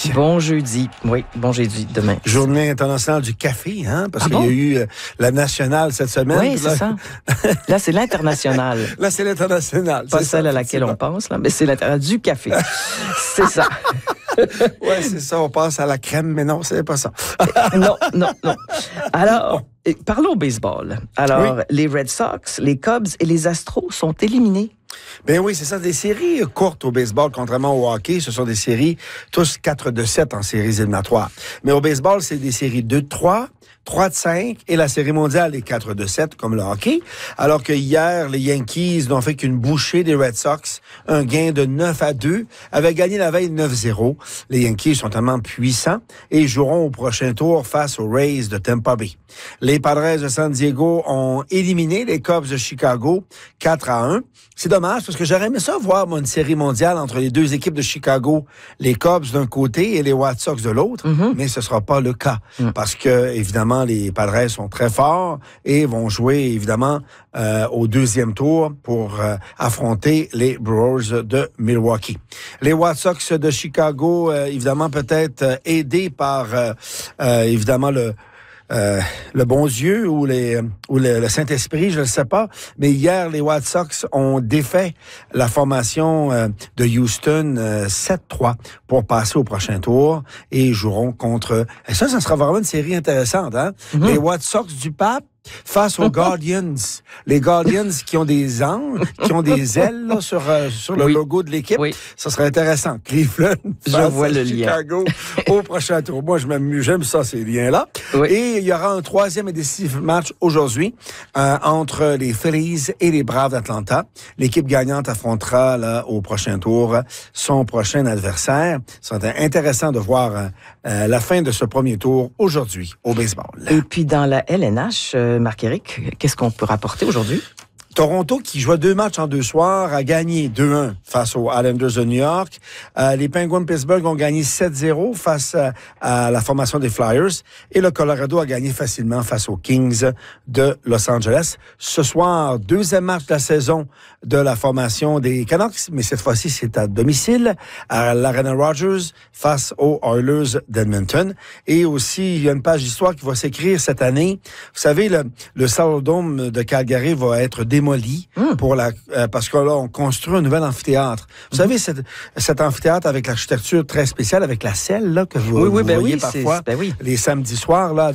Bon jeudi. Oui, bon jeudi demain. Journée internationale du café, hein? Parce qu'il y a eu la nationale cette semaine. Oui, c'est ça. Là, c'est l'international. Là, c'est l'international. Pas celle à laquelle on pense, là, mais c'est l'international du café. C'est ça. Oui, c'est ça. On pense à la crème, mais non, c'est pas ça. Non. Alors, parlons baseball. Alors, les Red Sox, les Cubs et les Astros sont éliminés. Ben oui, c'est ça, des séries courtes au baseball, contrairement au hockey, ce sont des séries, tous 4-7 en séries éliminatoires. Mais au baseball, c'est des séries 2-3, 3-5, et la série mondiale est 4-7, comme le hockey. Alors que hier, les Yankees n'ont fait qu'une bouchée des Red Sox, un gain de 9-2, avaient gagné la veille 9-0. Les Yankees sont tellement puissants et joueront au prochain tour face aux Rays de Tampa Bay. Les Padres de San Diego ont éliminé les Cubs de Chicago 4-1. C'est dommage parce que j'aurais aimé ça voir une série mondiale entre les deux équipes de Chicago, les Cubs d'un côté et les White Sox de l'autre, mais ce sera pas le cas parce que évidemment les Padres sont très forts et vont jouer évidemment au deuxième tour pour affronter les Brewers de Milwaukee. Les White Sox de Chicago, évidemment peut-être aidés par évidemment le bon Dieu ou le Saint-Esprit, je ne sais pas. Mais hier, les White Sox ont défait la formation de Houston 7-3 pour passer au prochain tour et joueront contre... Et ça sera vraiment une série intéressante, hein? Les White Sox du Pape face aux Guardians. Les Guardians qui ont des anges, qui ont des ailes là, sur le logo de l'équipe. Oui. Ça serait intéressant. Cleveland face à Chicago au prochain tour. Moi, j'aime ça, ces liens-là. Oui. Et il y aura un troisième et décisif match aujourd'hui entre les Phillies et les Braves d'Atlanta. L'équipe gagnante affrontera là, au prochain tour son prochain adversaire. Ça va être intéressant de voir la fin de ce premier tour aujourd'hui au baseball. Et puis dans la LNH, Marc-Éric, qu'est-ce qu'on peut rapporter aujourd'hui? Toronto, qui jouait 2 matchs en 2 soirs, a gagné 2-1 face aux Islanders de New York. Les Penguins de Pittsburgh ont gagné 7-0 face à la formation des Flyers. Et le Colorado a gagné facilement face aux Kings de Los Angeles. Ce soir, 2e match de la saison de la formation des Canucks, mais cette fois-ci, c'est à domicile, à l'Arena Rogers, face aux Oilers d'Edmonton. Et aussi, il y a une page d'histoire qui va s'écrire cette année. Vous savez, le Saddledome de Calgary va être démoli pour parce que là, on construit un nouvel amphithéâtre. Vous savez, cet amphithéâtre avec l'architecture très spéciale, avec la selle là, que vous voyez parfois les samedis soirs là,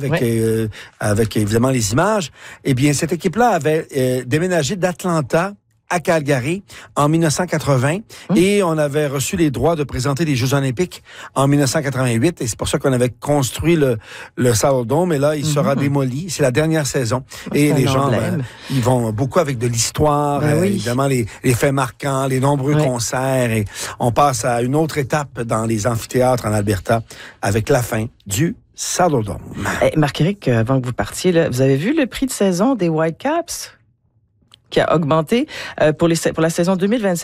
avec évidemment les images. Eh bien, cette équipe-là avait déménagé d'Atlanta à Calgary en 1980 et on avait reçu les droits de présenter les Jeux olympiques en 1988 et c'est pour ça qu'on avait construit le Saddledome et là, il sera démoli. C'est la dernière saison. Et les gens, ils vont beaucoup avec de l'histoire, évidemment les faits marquants, les nombreux concerts et on passe à une autre étape dans les amphithéâtres en Alberta avec la fin du Saddledome. Marc-Éric, avant que vous partiez, là, vous avez vu le prix de saison des Whitecaps? Qui a augmenté pour la saison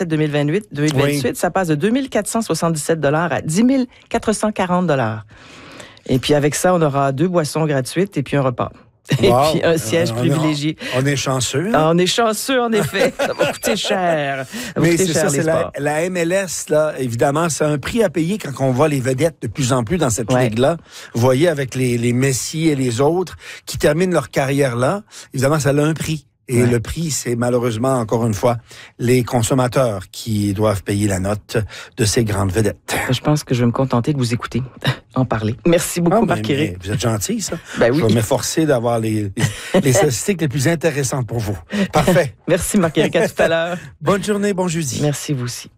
2027-2028, ça passe de 2 477 $ à 10 440 $. Et puis avec ça, on aura 2 boissons gratuites et puis un repas. Et puis un siège privilégié. On est chanceux. On est chanceux, en effet. Ça va coûter cher. Mais c'est ça, c'est la MLS, là, évidemment, c'est un prix à payer quand on voit les vedettes de plus en plus dans cette ligue-là. Vous voyez, avec les Messi et les autres qui terminent leur carrière là, évidemment, ça a un prix. Et le prix, c'est malheureusement, encore une fois, les consommateurs qui doivent payer la note de ces grandes vedettes. Je pense que je vais me contenter de vous écouter en parler. Merci beaucoup, Marc-Éric. Vous êtes gentil, ça. Ben oui. Je vais m'efforcer d'avoir les statistiques les plus intéressantes pour vous. Parfait. Merci, Marc-Éric. À tout à l'heure. Bonne journée, bon jeudi. Merci, vous aussi.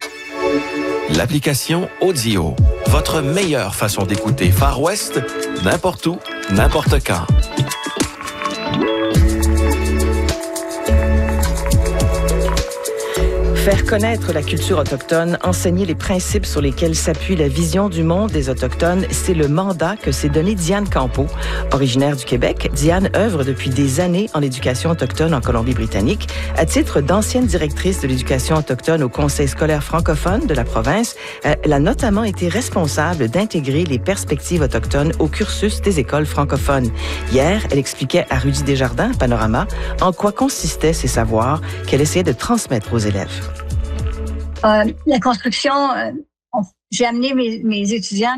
L'application Audio. Votre meilleure façon d'écouter Far West, n'importe où, n'importe quand. Faire connaître la culture autochtone, enseigner les principes sur lesquels s'appuie la vision du monde des Autochtones, c'est le mandat que s'est donné Diane Campeau. Originaire du Québec, Diane œuvre depuis des années en éducation autochtone en Colombie-Britannique. À titre d'ancienne directrice de l'éducation autochtone au Conseil scolaire francophone de la province, elle a notamment été responsable d'intégrer les perspectives autochtones au cursus des écoles francophones. Hier, elle expliquait à Rudy Desjardins, Panorama, en quoi consistaient ces savoirs qu'elle essayait de transmettre aux élèves. La construction, j'ai amené mes étudiants